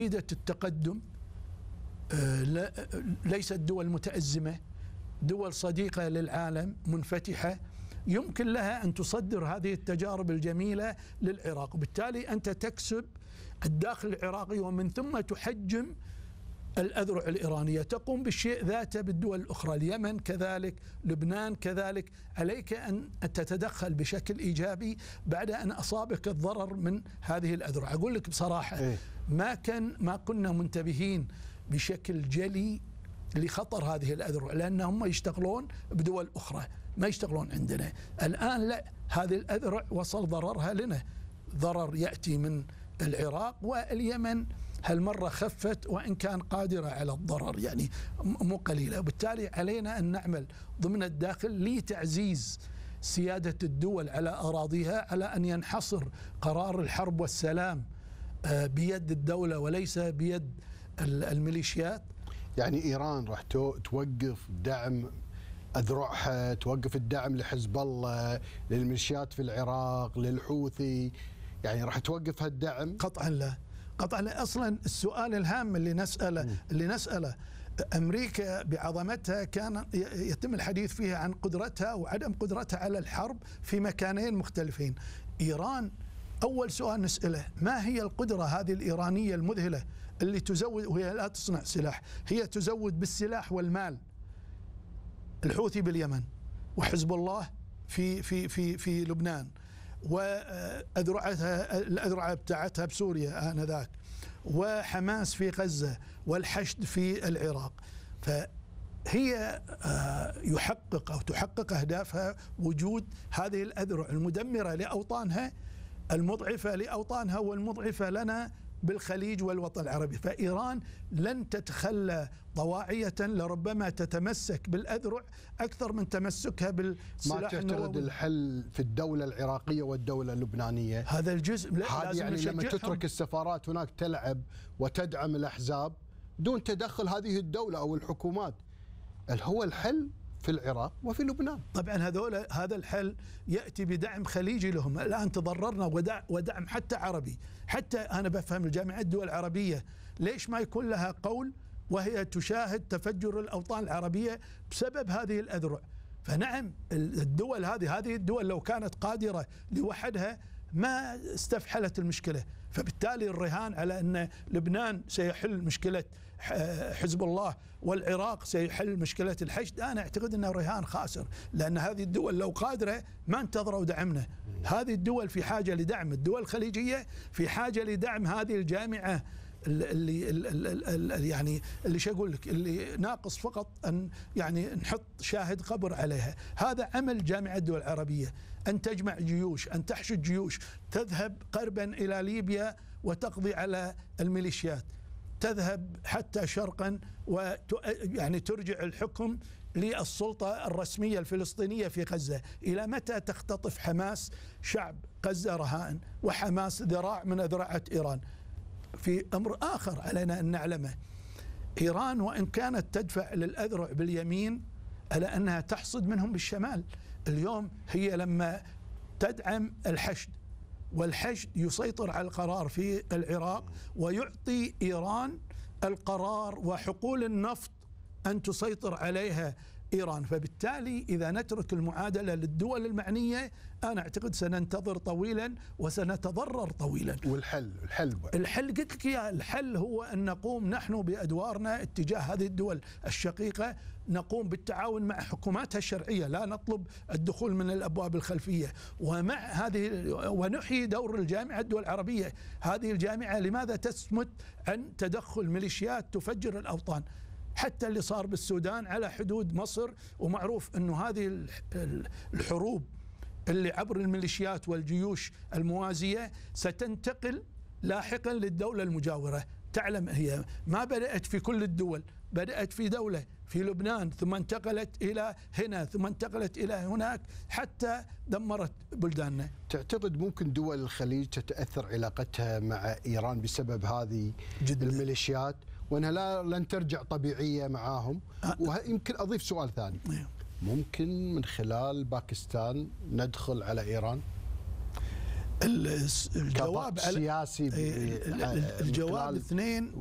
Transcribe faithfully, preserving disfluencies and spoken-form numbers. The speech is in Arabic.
التقدم ليست دول متأزمة، دول صديقة للعالم منفتحة يمكن لها أن تصدر هذه التجارب الجميلة للعراق، وبالتالي أنت تكسب الداخل العراقي ومن ثم تحجم الأذرع الإيرانية. تقوم بالشيء ذاته بالدول الأخرى، اليمن كذلك، لبنان كذلك. عليك أن تتدخل بشكل إيجابي بعد أن أصابك الضرر من هذه الأذرع. أقول لك بصراحة ما كان ما كنا منتبهين بشكل جلي لخطر هذه الأذرع، لأنهم يشتغلون بدول أخرى ما يشتغلون عندنا. الآن لا، هذه الأذرع وصل ضررها لنا، ضرر يأتي من العراق، واليمن هالمرة خفت وإن كان قادرة على الضرر يعني مو قليلة. وبالتالي علينا أن نعمل ضمن الداخل لتعزيز سيادة الدول على أراضيها، على أن ينحصر قرار الحرب والسلام بيد الدولة وليس بيد الميليشيات. يعني إيران راح توقف دعم أذرعها، توقف الدعم لحزب الله، للميليشيات في العراق، للحوثي، يعني راح توقف هالدعم؟ قطعا لا، قطعا لا. أصلا السؤال الهام اللي نسأله اللي نسأله أمريكا بعظمتها كان يتم الحديث فيها عن قدرتها وعدم قدرتها على الحرب في مكانين مختلفين. إيران أول سؤال نسأله، ما هي القدرة هذه الإيرانية المذهلة اللي تزود، وهي لا تصنع سلاح، هي تزود بالسلاح والمال الحوثي باليمن، وحزب الله في في في في لبنان، وأذرعتها الأذرعة بتاعتها بسوريا آنذاك، وحماس في غزة، والحشد في العراق. فهي يحقق أو تحقق أهدافها وجود هذه الأذرع المدمرة لأوطانها، المضعفة لأوطانها والمضعفة لنا بالخليج والوطن العربي. فإيران لن تتخلى طواعية، لربما تتمسك بالأذرع أكثر من تمسكها بالسلاح النووي. ما تعتقد الحل في الدولة العراقية والدولة اللبنانية؟ هذا الجزء هذا يعني لما تترك السفارات هناك تلعب وتدعم الأحزاب دون تدخل هذه الدولة أو الحكومات، هل هو الحل في العراق وفي لبنان؟ طبعا هذول هذا الحل يأتي بدعم خليجي لهم. الآن تضررنا ودعم, ودعم حتى عربي. حتى أنا بفهم الجامعات الدول العربية ليش ما يكون لها قول وهي تشاهد تفجر الأوطان العربية بسبب هذه الأذرع؟ فنعم الدول هذه هذه الدول لو كانت قادرة لوحدها ما استفحلت المشكلة. فبالتالي الرهان على أن لبنان سيحل مشكلة حزب الله والعراق سيحل مشكلة الحشد، أنا أعتقد أنه رهان خاسر، لأن هذه الدول لو قادرة ما انتظروا دعمنا. هذه الدول في حاجة لدعم، الدول الخليجية في حاجة لدعم هذه الجامعة اللي, اللي يعني اللي شو اقول لك، اللي ناقص فقط ان يعني نحط شاهد قبر عليها. هذا عمل جامعة الدول العربية، ان تجمع جيوش، ان تحشد جيوش، تذهب قربا الى ليبيا وتقضي على الميليشيات، تذهب حتى شرقا ويعني ترجع الحكم للسلطة الرسمية الفلسطينية في غزة. إلى متى تختطف حماس شعب غزة رهائن، وحماس ذراع من أذرعة إيران؟ في أمر آخر علينا أن نعلمه، إيران وإن كانت تدفع للأذرع باليمين على أنها تحصد منهم بالشمال. اليوم هي لما تدعم الحشد، والحشد يسيطر على القرار في العراق ويعطي إيران القرار وحقول النفط أن تسيطر عليها إيران. فبالتالي إذا نترك المعادلة للدول المعنية أنا أعتقد سننتظر طويلا وسنتضرر طويلا. والحل الحل الحل قلت لك يا الحل هو أن نقوم نحن بأدوارنا اتجاه هذه الدول الشقيقة، نقوم بالتعاون مع حكوماتها الشرعية، لا نطلب الدخول من الأبواب الخلفية، ومع هذه ونحيي دور الجامعة الدول العربية. هذه الجامعة لماذا تسمت عن تدخل ميليشيات تفجر الأوطان؟ حتى اللي صار بالسودان على حدود مصر، ومعروف أنه هذه الحروب اللي عبر الميليشيات والجيوش الموازية ستنتقل لاحقا للدولة المجاورة. تعلم هي ما بدأت في كل الدول، بدأت في دولة في لبنان ثم انتقلت إلى هنا ثم انتقلت إلى هناك حتى دمرت بلداننا. تعتقد ممكن دول الخليج تتأثر علاقتها مع إيران بسبب هذه جداً الميليشيات وأنها لا لن ترجع طبيعية معاهم؟ ويمكن أضيف سؤال ثاني، ممكن من خلال باكستان ندخل على إيران؟ الجواب سياسي الجواب اثنين